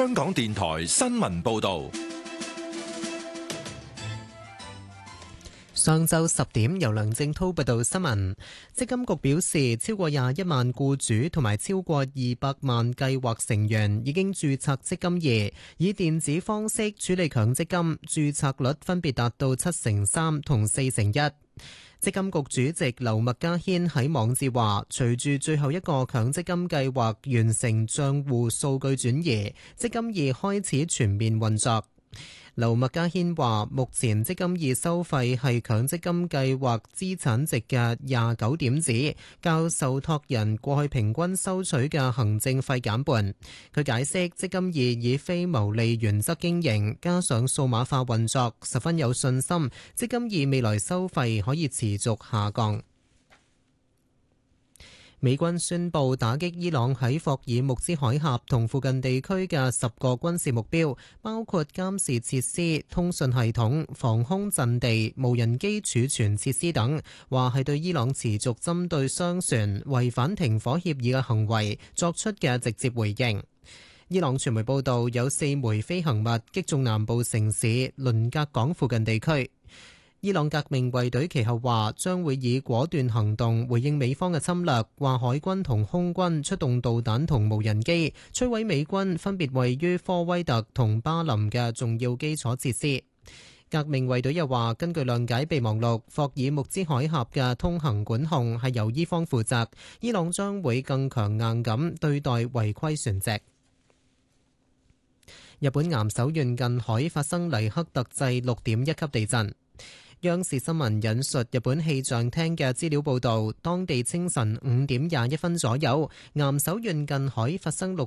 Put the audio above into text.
香港電台新聞報道。 上晝10點，由梁正滔報道新聞。積金局表示，超過21萬僱主同埋超過200萬計劃成員已經註冊積金易，以電子方式處理強積金，註冊率分別達到3%同4%。積金局主席劉麥嘉軒喺網誌話，隨住最後一個強積金計劃完成帳戶數據轉移，積金易開始全面運作。劉麥嘉軒話：目前積金易收費係強積金計劃資產值嘅29點子，較受託人過去平均收取嘅行政費減半。佢解釋，積金易以非牟利原則經營，加上數碼化運作，十分有信心積金易未來收費可以持續下降。美軍宣布打擊伊朗喺霍爾木茲海峽同附近地區嘅10個軍事目標，包括監視設施、通訊系統、防空陣地、無人機儲存設施等，話係對伊朗持續針對商船違反停火協議嘅行為作出嘅直接回應。伊朗傳媒報道，有4枚飛行物擊中南部城市倫格港附近地區。伊朗革命衛隊其後話將會以果斷行動回應美方嘅侵略，話海軍同空軍出動導彈同無人機摧毀美軍分別位於科威特同巴林嘅重要基礎設施。革命衛隊又話，根據諒解備忘錄，霍爾木茲海峽嘅通行管控係由伊方負責，伊朗將會更強硬咁對待違規船隻。日本岩手縣近海發生黎克特制6.1級地震。央視新聞引述日本氣象廳嘅資料報導，當地清晨5點21分左右，岩手縣近海發生